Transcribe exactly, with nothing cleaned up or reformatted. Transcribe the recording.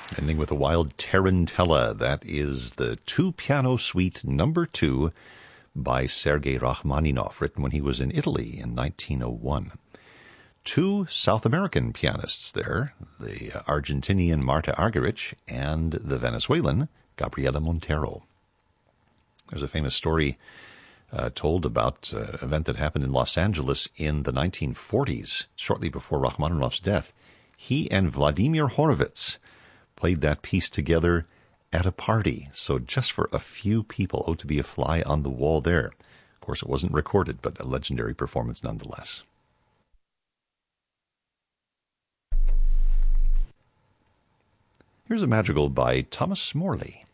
Ending with a wild Tarantella. That is the two-piano suite number two by Sergei Rachmaninoff, written when he was in Italy in nineteen oh one. Two South American pianists there, the Argentinian Marta Argerich and the Venezuelan Gabriela Montero. There's a famous story uh, told about uh, an event that happened in Los Angeles in the nineteen forties, shortly before Rachmaninoff's death. He and Vladimir Horowitz played that piece together at a party, so just for a few people. Oh, to be a fly on the wall there. Of course, it wasn't recorded, but a legendary performance nonetheless. Here's a madrigal by Thomas Morley.